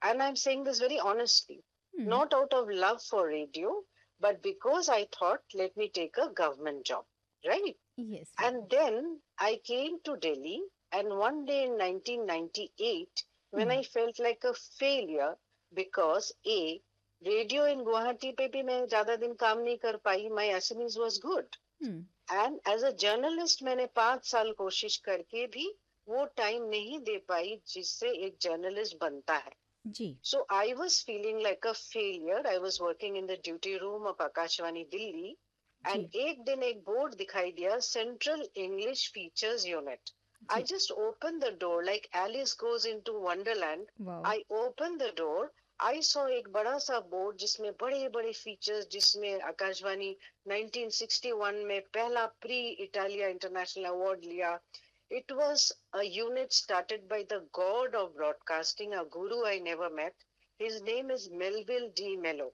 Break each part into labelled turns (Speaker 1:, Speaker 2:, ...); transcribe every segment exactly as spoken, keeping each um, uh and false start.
Speaker 1: And I'm saying this very honestly,
Speaker 2: Hmm.
Speaker 1: not out of love for radio, but because I thought, let me take a government job, right?
Speaker 2: Yes, ma'am.
Speaker 1: And then I came to Delhi, and one day in nineteen ninety-eight, when
Speaker 2: Hmm.
Speaker 1: I felt like a failure, because A, radio in Guwahati पे भी मैं ज़्यादा दिन काम नहीं कर पाई, my Assamese was good.
Speaker 2: Hmm.
Speaker 1: And as a journalist मैंने पांच साल कोशिश करके भी वो टाइम नहीं दे पाई जिससे एक जर्नलिस्ट बनता है.
Speaker 2: जी.
Speaker 1: सो I was feeling like a failure. I was working in the duty room of Akashvani Delhi, and
Speaker 2: जी.
Speaker 1: एक दिन एक बोर्ड दिखाई दिया, central English features unit. I
Speaker 2: ji.
Speaker 1: just opened the door like Alice goes into Wonderland.
Speaker 2: Wow.
Speaker 1: I opened the door. I saw एक बड़ा सा board जिसमें बड़े बड़े फीचर्स, जिसमें आकाशवाणी नाइनटीन सिक्सटी वन में पहला प्री इटालिया इंटरनेशनल अवार्ड लिया. It was a unit started by the god of broadcasting, a guru I never met. His name is Melville D. Mello.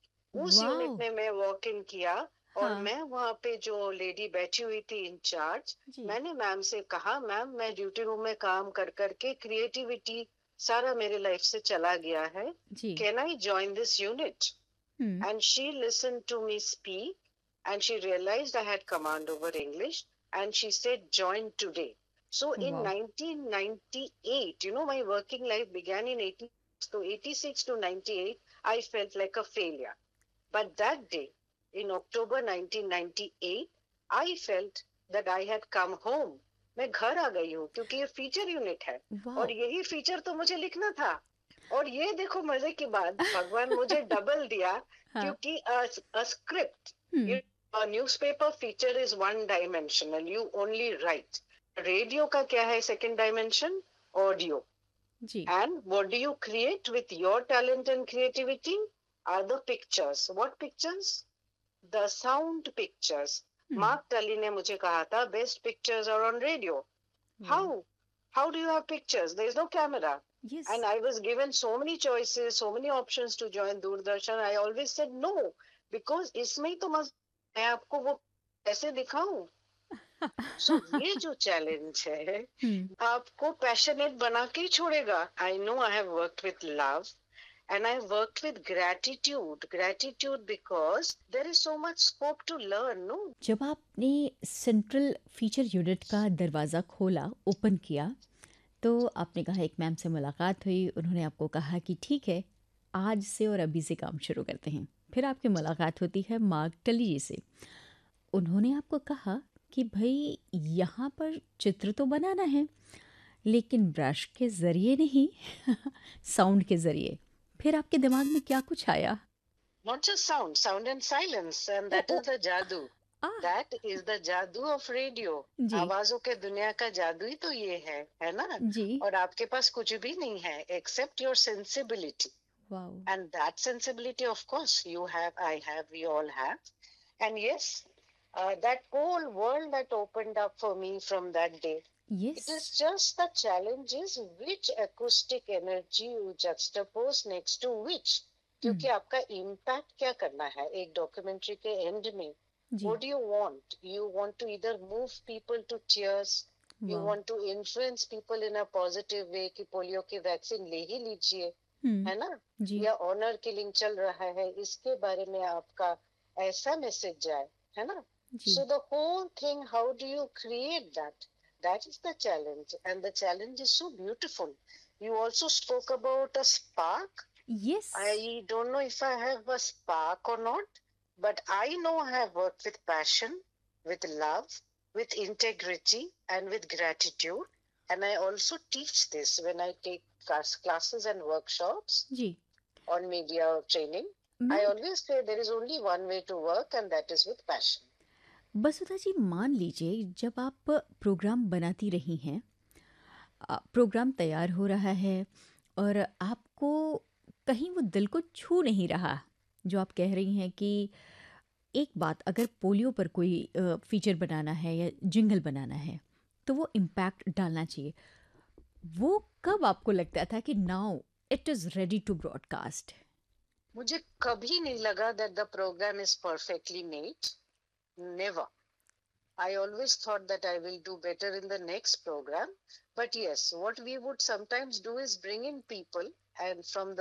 Speaker 1: उस यूनिट
Speaker 2: वाओ.
Speaker 1: में मैं walk in किया, और
Speaker 2: हाँ.
Speaker 1: मैं वहां पे जो लेडी बैठी हुई थी इंचार्ज,
Speaker 2: जी.
Speaker 1: मैंने मैम से कहा, मैम मैं ड्यूटी रूम में काम कर करके क्रिएटिविटी सारा मेरे लाइफ से चला गया है,
Speaker 2: जी.
Speaker 1: Can I join this unit?
Speaker 2: Hmm.
Speaker 1: And she listened to me speak, and she realized I had command over English, and she said, join today. So in
Speaker 2: wow.
Speaker 1: nineteen ninety-eight, you know, my working life began in eighty, so eighty-six to ninety-eight, I felt like a failure. But that day, in October nineteen ninety-eight, I felt that I had come home. मैं घर आ गई हूँ, क्योंकि ये feature unit है, और
Speaker 2: wow.
Speaker 1: यही feature तो मुझे लिखना था. और ये देखो मजे की बात, भगवान मुझे डबल दिया,
Speaker 2: हाँ.
Speaker 1: क्योंकि a script,
Speaker 2: Hmm.
Speaker 1: you, a newspaper feature is one dimensional, you only write. Radio का क्या है second dimension? Audio.
Speaker 2: Ji.
Speaker 1: And what do you create with your talent and creativity? Are the pictures. What pictures? The sound pictures.
Speaker 2: Hmm.
Speaker 1: Mark टली ने मुझे कहा था, best pictures are on radio.
Speaker 2: Wow.
Speaker 1: How? How do you have pictures? There is no camera.
Speaker 2: Yes.
Speaker 1: And I was given so many choices, so many options to join Doordarshan. I always said no, because इसमें ही तो मजा, मैं आपको वो कैसे दिखाऊं? सो so, ये जो चैलेंज है,
Speaker 2: Hmm.
Speaker 1: आपको पैशनेट बना के ही छोड़ेगा. I know I have worked with love, and I worked with gratitude. Gratitude because there is so much scope to learn, no?
Speaker 2: जब आपने सेंट्रल फीचर यूनिट का दरवाज़ा खोला, ओपन किया, तो आपने कहा एक मैम से मुलाकात हुई, उन्होंने आपको कहा कि ठीक है, आज से और अभी से काम शुरू करते हैं. फिर आपकी मुलाकात होती है मार्क टली जी से. उन्होंने आपको कहा कि भाई यहाँ पर चित्र तो बनाना है, लेकिन ब्रश के ज़रिए नहीं, साउंड के ज़रिए. फिर आपके दिमाग में क्या कुछ आया?
Speaker 1: Not just sound, sound and silence, and
Speaker 2: O
Speaker 1: that
Speaker 2: O.
Speaker 1: is the jadoo.
Speaker 2: Ah.
Speaker 1: That is the jadoo of radio.
Speaker 2: जी.
Speaker 1: आवाजों के दुनिया का जादू ही तो ये है, है ना?
Speaker 2: जी.
Speaker 1: और आपके पास कुछ भी नहीं है except your sensibility.
Speaker 2: Wow.
Speaker 1: And that sensibility, of course, you have, I have, we all have. And yes, uh, that whole world that opened up for me from that day.
Speaker 2: Yes.
Speaker 1: It is just the challenge is which acoustic energy you juxtapose next to which. क्योंकि आपका impact क्या करना है एक documentary के and में?
Speaker 2: जी.
Speaker 1: What do you want? You want to either move people to tears, you
Speaker 2: wow.
Speaker 1: want to influence people in a positive way कि polio की वैक्सीन ले ही लीजिए,
Speaker 2: हम्म.
Speaker 1: है ना?
Speaker 2: जी.
Speaker 1: या ऑनर किलिंग चल रहा है, इसके बारे में आपका ऐसा मैसेज जाए, है ना?
Speaker 2: जी.
Speaker 1: So the whole thing, how do you create that? That is the challenge, and the challenge is so beautiful. You also spoke about a spark.
Speaker 2: Yes.
Speaker 1: I don't know if I have a spark or not, but I know I have worked with passion, with love, with integrity, and with gratitude. And I also teach this when I take class, classes and workshops
Speaker 2: ji.
Speaker 1: on media training. I
Speaker 2: ma'am,
Speaker 1: always say there is only one way to work, and that is with passion.
Speaker 2: बसुधा जी, मान लीजिए जब आप programme बनाती रही हैं, आ, programme तैयार हो रहा है और आपको कहीं वो दिल को छू नहीं रहा, जो आप कह रही हैं कि एक बात, अगर पोलियो पर कोई अ, फीचर बनाना है या जिंगल बनाना है, तो वो इम्पैक्ट डालना चाहिए. वो कब आपको लगता था कि now it is ready to broadcast?
Speaker 1: मुझे कभी नहीं लगा that the program is perfectly made. Never. I always thought that I will do better in the next program. But yes, what we would sometimes do is bring in people, and from the